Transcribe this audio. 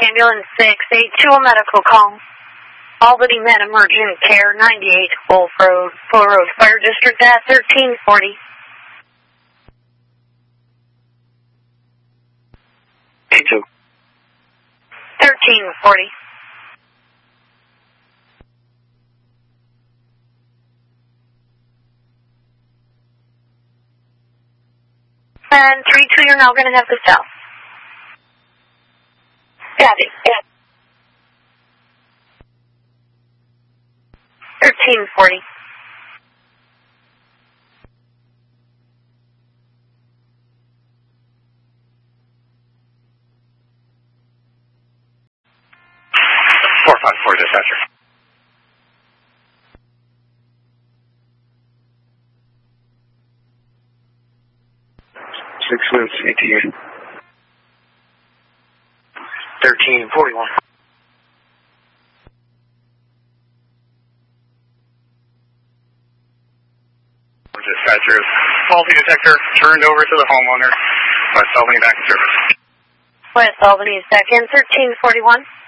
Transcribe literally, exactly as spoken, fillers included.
Ambulance six eight two, a medical call. Albany Med Emergent Care, ninety-eight Wolf Road, Full Road Fire District at thirteen forty. eight two. thirteen forty. And three two, you're now going to have the south. Got it. Yeah. thirteen forty. four five four, dispatcher. Six minutes, A T A. thirteen forty-one. Dispatcher, faulty detector turned over to the homeowner. West Albany back in service. West Albany second, thirteen forty-one.